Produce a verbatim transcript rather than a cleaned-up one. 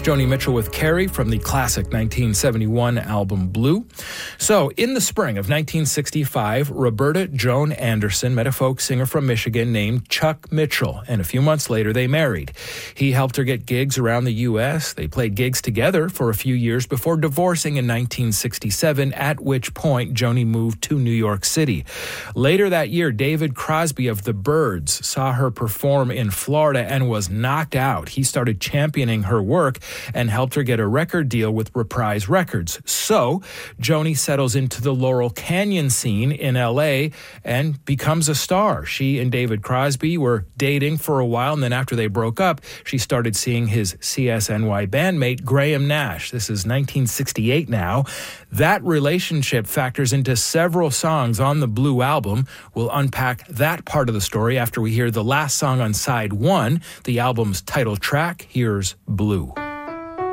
Joni Mitchell with Carrie from the classic nineteen seventy-one album Blue. So, in the spring of nineteen sixty-five, Roberta Joan Anderson met a folk singer from Michigan named Chuck Mitchell, and a few months later they married. He helped her get gigs around the U S. They played gigs together for a few years before divorcing in nineteen sixty-seven, at which point Joni moved to New York City. Later that year, David Crosby of the Byrds saw her perform in Florida and was knocked out. He started championing her work and helped her get a record deal with Reprise Records. So, Joni settles into the Laurel Canyon scene in L A and becomes a star. She and David Crosby were dating for a while, and then after they broke up, she started seeing his C S N Y bandmate, Graham Nash. This is nineteen sixty-eight now. That relationship factors into several songs on the Blue album. We'll unpack that part of the story after we hear the last song on side one, the album's title track. Here's Blue.